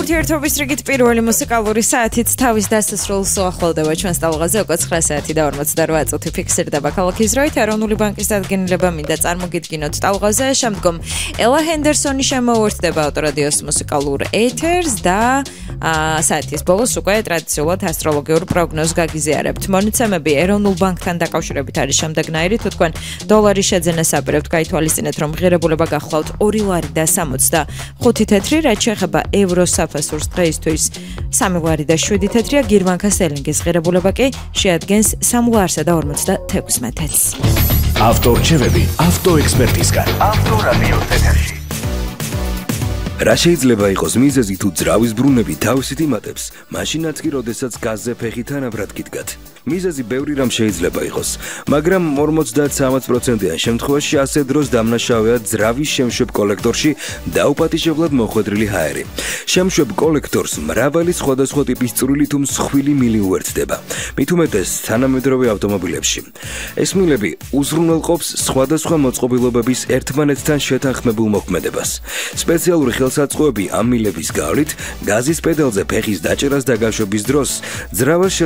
ურთიერთობის რიგით პირველი მუსიკალური საათით თავის დასასრულს უახლოვდება ჩვენს ტალღაზე უკვე 9 საათი და 48 წუთი ფიქსირდება ქალაქის დროით. ეროვნული ბანკის დადგენილება მინდა წარმოგიდგინოთ ტალღაზე. შემდგომ ელა ჰენდერსონი შემოუერთდება ავტორადიოს მუსიკალურ ეთერს და საათის ბოლოს უკვე ტრადიციულად ასტროლოგიურ პროგნოზს გაგიზიარებთ. მონაცემები ეროვნულ ბანკთან დაკავშირებით არის შემდეგნაირი. თუ თქვენ დოლარის შეძენას აპირებთ, გაითვალისწინეთ, რომ ღირებულება გახლავთ 2 ლარი და 65 თეთრი, რაც შეეხება ევროს საფასურს დღეისთვის 3 ლარი და 7 თეთრია, გირვანქა სელინგის ღირებულება კი შეადგენს 3 ლარსა და 56 თეთრს. ავტორჩევები ავტოექსპერტისგან. ავტორადიო ეთერში. რა შეიძლება იყოს მიზეზი თუ ძრავის ბრუნები თავისით იმატებს, მაშინაც კი როდესაც გაზზე ფეხი თანაბრად გიდგათ. მიზეზი ბევრი რამ შეიძლება იყოს, მაგრამ 50-60%-იან შემთხვევაში ასე დროს დამნაშავეა ძრავის შემშვებ კოლექტორში დაუპატიჟებლად მოხვედრილი ჰაერი. შემშვებ კოლექტორს მრავალი სხვადასხვა ტიპის წვრილი თუ მსხვილი მილი უერთდება, მით უმეტეს თანამედროვე ავტომობილებში. ეს მილები უზრუნველყოფს სხვადასხვა მოწყობილობების ერთმანეთთან შეთანხმებულ მოქმედებას. სპეციალური ხელსაწყოები ამ მილების გავლით გაზის პედალზე ფეხის დაჭერას და გაშვების დროს ძრავას